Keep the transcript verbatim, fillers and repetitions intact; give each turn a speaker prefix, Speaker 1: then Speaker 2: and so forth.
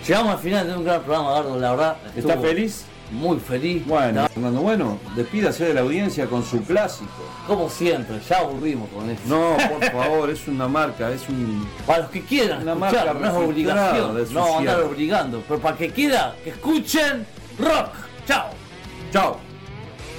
Speaker 1: Llegamos al final de un gran programa, Gardo, la verdad.
Speaker 2: ¿Está feliz?
Speaker 1: Muy feliz.
Speaker 2: Bueno, Fernando, bueno, despídase de la audiencia con su clásico.
Speaker 1: Como siempre, ya aburrimos con eso.
Speaker 2: No, por favor, es una marca, es un...
Speaker 1: Para los que quieran
Speaker 2: una
Speaker 1: escuchar,
Speaker 2: marca
Speaker 1: no es obligación,
Speaker 2: de su
Speaker 1: no andar
Speaker 2: cierre.
Speaker 1: obligando. Pero para que quiera, que escuchen rock. Chao.
Speaker 2: Chao.